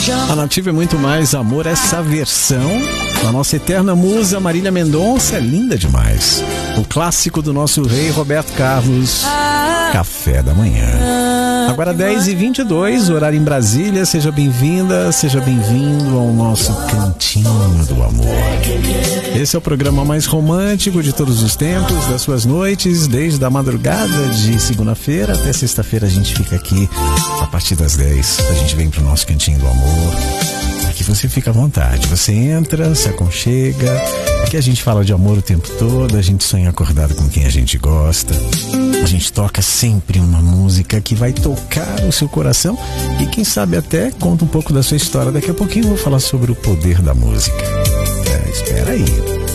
A Nativa é muito mais amor. Essa versão da nossa eterna musa Marília Mendonça é linda demais. O clássico do nosso rei Roberto Carlos, Café da Manhã. Agora 10h22, horário em Brasília. Seja bem-vinda, seja bem-vindo ao nosso Cantinho do Amor. Esse é o programa mais romântico de todos os tempos, das suas noites, desde a madrugada de segunda-feira até sexta-feira. A gente fica aqui a partir das 10. A gente vem pro nosso Cantinho do Amor. Aqui você fica à vontade, você entra, se aconchega. Aqui a gente fala de amor o tempo todo, a gente sonha acordado com quem a gente gosta. A gente toca sempre uma música que vai tocar o seu coração e quem sabe até conta um pouco da sua história. Daqui a pouquinho eu vou falar sobre o poder da música. Espera aí.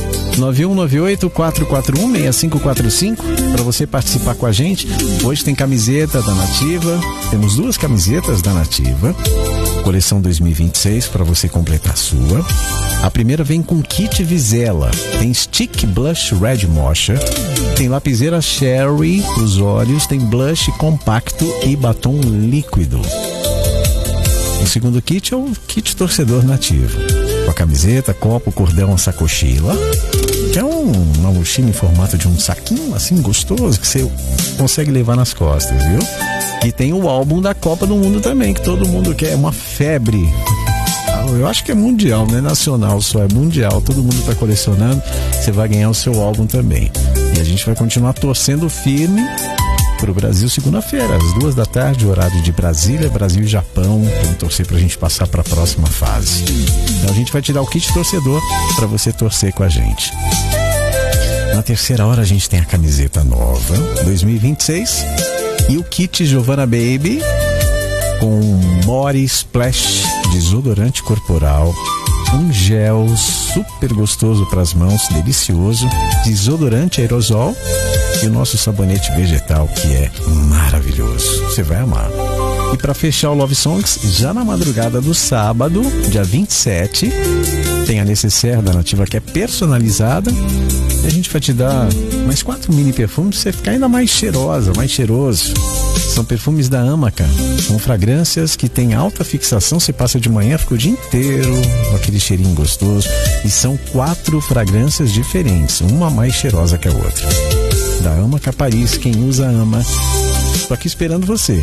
9198-441-6545 para você participar com a gente. Hoje tem camiseta da Nativa. Temos 2 camisetas da Nativa. Coleção 2026 para você completar a sua. A primeira vem com kit Vizela. Tem stick blush red mocha. Tem lapiseira Sherry os olhos. Tem blush compacto e batom líquido. O segundo kit é o kit torcedor Nativa. Com a camiseta, copo, cordão, sacochila. Que é uma mochila em formato de um saquinho assim gostoso que você consegue levar nas costas, viu? E tem o álbum da Copa do Mundo também, que todo mundo quer, é uma febre. Eu acho que é mundial, não é nacional só, é mundial. Todo mundo está colecionando, você vai ganhar o seu álbum também. E a gente vai continuar torcendo firme pro Brasil segunda-feira, às 2 da tarde, horário de Brasília, Brasil e Japão. Vamos torcer pra gente passar pra próxima fase. Então a gente vai te dar o kit torcedor pra você torcer com a gente. Na terceira hora a gente tem a camiseta nova 2026 e o kit Giovanna Baby com Body Splash desodorante corporal, um gel super gostoso para as mãos, delicioso, desodorante aerosol e o nosso sabonete vegetal, que é maravilhoso. Você vai amar. E para fechar o Love Songs, já na madrugada do sábado, dia 27, tem a necessaire da Nativa, que é personalizada. E a gente vai te dar mais 4 mini perfumes pra você ficar ainda mais cheirosa, mais cheiroso. São perfumes da Amaca, com fragrâncias que tem alta fixação. Você passa de manhã, fica o dia inteiro com aquele cheirinho gostoso. E são 4 fragrâncias diferentes, uma mais cheirosa que a outra. Da Amaca Paris, quem usa ama. Tô aqui esperando você.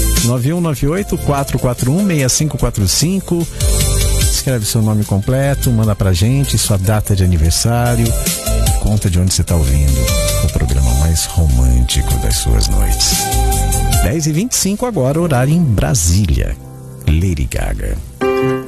9198-441-6545. Escreve seu nome completo, manda pra gente sua data de aniversário. Conta de onde você tá ouvindo o programa mais romântico das suas noites. 10h25 agora, horário em Brasília. Lady Gaga.